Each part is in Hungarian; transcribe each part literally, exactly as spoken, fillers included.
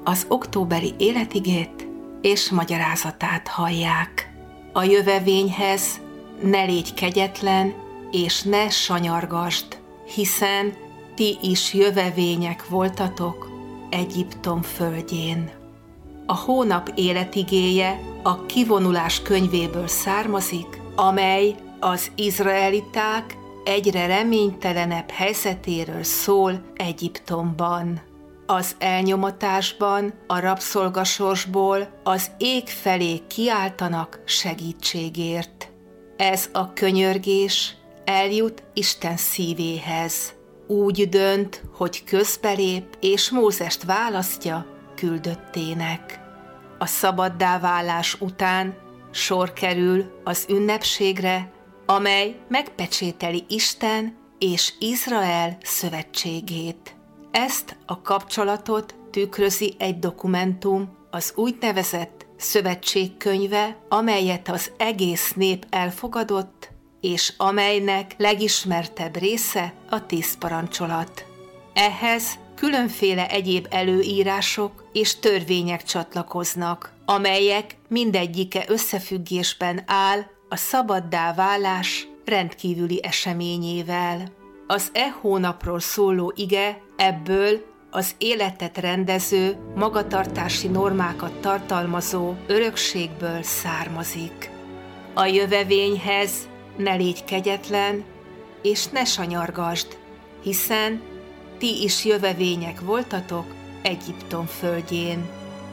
az októberi életigét és magyarázatát hallják. A jövevényhez ne légy kegyetlen, és ne sanyargasd, hiszen ti is jövevények voltatok Egyiptom földjén. A hónap életigéje a Kivonulás könyvéből származik, amely az izraeliták egyre reménytelenebb helyzetéről szól Egyiptomban. Az elnyomatásban, a rabszolgasorsból az ég felé kiáltanak segítségért. Ez a könyörgés eljut Isten szívéhez. Úgy dönt, hogy közbelép, és Mózest választja küldöttének. A szabaddá válás után sor kerül az ünnepségre, amely megpecsételi Isten és Izrael szövetségét. Ezt a kapcsolatot tükrözi egy dokumentum, az úgynevezett Szövetségkönyve, amelyet az egész nép elfogadott, és amelynek legismertebb része a tíz parancsolat. Ehhez különféle egyéb előírások és törvények csatlakoznak, amelyek mindegyike összefüggésben áll a szabaddá válás rendkívüli eseményével. Az e hónapról szóló ige ebből az életet rendező, magatartási normákat tartalmazó örökségből származik. A jövevényhez ne légy kegyetlen, és ne sanyargasd, hiszen ti is jövevények voltatok Egyiptom földjén.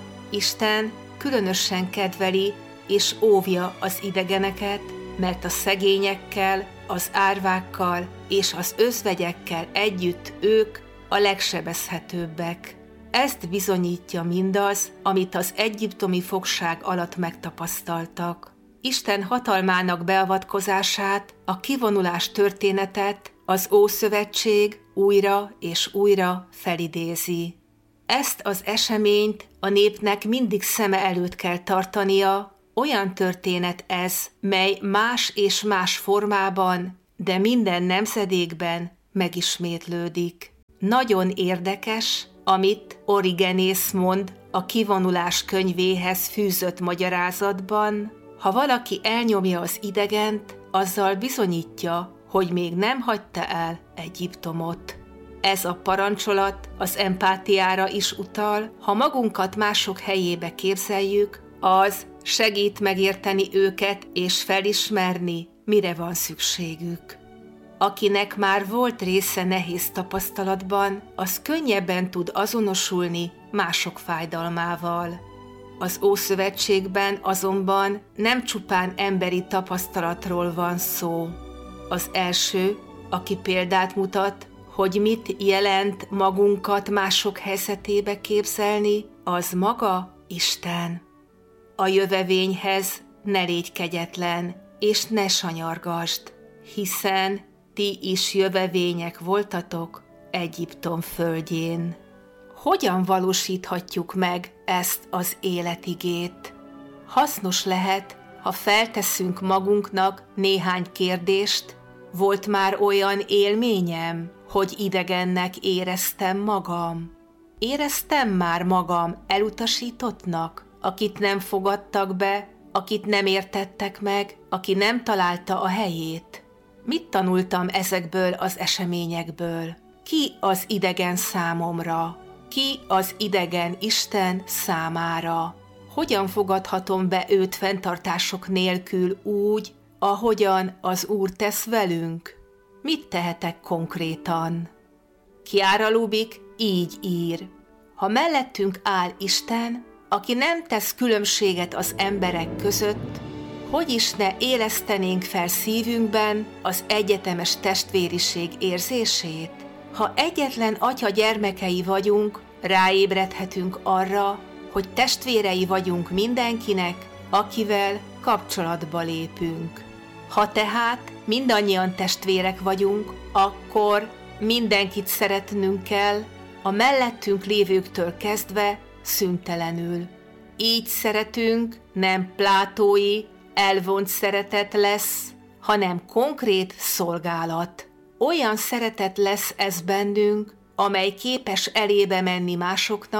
Isten különösen kedveli és óvja az idegeneket, mert a szegényekkel, az árvákkal és az özvegyekkel együtt ők a legsebezhetőbbek. Ezt bizonyítja mindaz, amit az egyiptomi fogság alatt megtapasztaltak. Isten hatalmának beavatkozását, a kivonulás történetet az Ószövetség újra és újra felidézi. Ezt az eseményt a népnek mindig szeme előtt kell tartania, olyan történet ez, mely más és más formában, de minden nemzedékben megismétlődik. Nagyon érdekes, amit Origenész mond a Kivonulás könyvéhez fűzött magyarázatban. Ha valaki elnyomja az idegent, azzal bizonyítja, hogy még nem hagyta el Egyiptomot. Ez a parancsolat az empátiára is utal, ha magunkat mások helyébe képzeljük, az segít megérteni őket és felismerni, mire van szükségük. Akinek már volt része nehéz tapasztalatban, az könnyebben tud azonosulni mások fájdalmával. Az Ószövetségben azonban nem csupán emberi tapasztalatról van szó. Az első, aki példát mutat, hogy mit jelent magunkat mások helyzetébe képzelni, az maga Isten. A jövevényhez ne légy kegyetlen, és ne sanyargasd, hiszen ti is jövevények voltatok Egyiptom földjén. Hogyan valósíthatjuk meg ezt az életigét? Hasznos lehet, ha felteszünk magunknak néhány kérdést. Volt már olyan élményem, hogy idegennek éreztem magam? Éreztem már magam elutasítottnak, akit nem fogadtak be, akit nem értettek meg, aki nem találta a helyét? Mit tanultam ezekből az eseményekből? Ki az idegen számomra? Ki az idegen Isten számára? Hogyan fogadhatom be őt fenntartások nélkül úgy, ahogyan az Úr tesz velünk? Mit tehetek konkrétan? Chiara Lubich így ír: ha mellettünk áll Isten, aki nem tesz különbséget az emberek között, hogy is ne élesztenénk fel szívünkben az egyetemes testvériség érzését? Ha egyetlen atya gyermekei vagyunk, ráébredhetünk arra, hogy testvérei vagyunk mindenkinek, akivel kapcsolatba lépünk. Ha tehát mindannyian testvérek vagyunk, akkor mindenkit szeretnünk kell, a mellettünk lévőktől kezdve szüntelenül. Így szeretünk, nem plátói, elvont szeretet lesz, hanem konkrét szolgálat. Olyan szeretet lesz ez bennünk, amely képes elébe menni másoknak,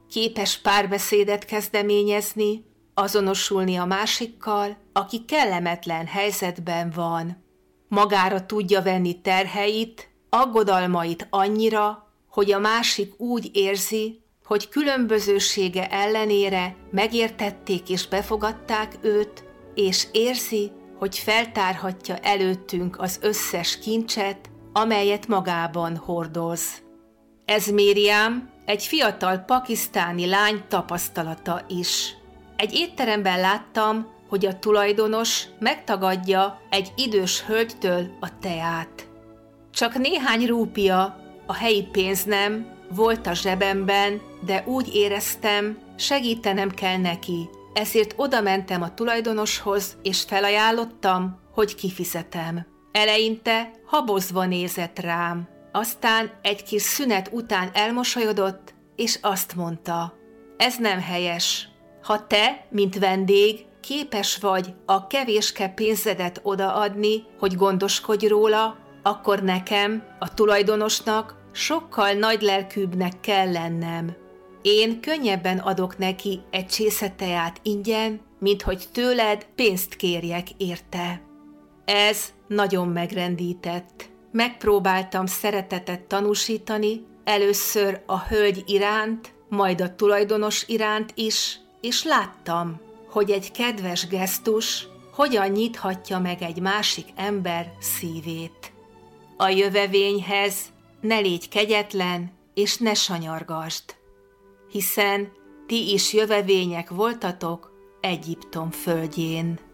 képes párbeszédet kezdeményezni, azonosulni a másikkal, aki kellemetlen helyzetben van. Magára tudja venni terheit, aggodalmait annyira, hogy a másik úgy érzi, hogy különbözősége ellenére megértették és befogadták őt, és érzi, hogy feltárhatja előttünk az összes kincset, amelyet magában hordoz. Ez Miriam, egy fiatal pakisztáni lány tapasztalata is. Egy étteremben láttam, hogy a tulajdonos megtagadja egy idős hölgytől a teát. Csak néhány rúpia, a helyi pénz nem, volt a zsebemben, de úgy éreztem, segítenem kell neki, ezért odamentem a tulajdonoshoz, és felajánlottam, hogy kifizetem. Eleinte habozva nézett rám, aztán egy kis szünet után elmosolyodott, és azt mondta, ez nem helyes. Ha te, mint vendég, képes vagy a kevéske pénzedet odaadni, hogy gondoskodj róla, akkor nekem, a tulajdonosnak sokkal nagylelkűbbnek kell lennem. Én könnyebben adok neki egy csésze teát ingyen, mint hogy tőled pénzt kérjek érte. Ez nagyon megrendített. Megpróbáltam szeretetet tanúsítani, először a hölgy iránt, majd a tulajdonos iránt is, és láttam, hogy egy kedves gesztus hogyan nyithatja meg egy másik ember szívét. A jövevényhez ne légy kegyetlen, és ne sanyargasd, hiszen ti is jövevények voltatok Egyiptom földjén.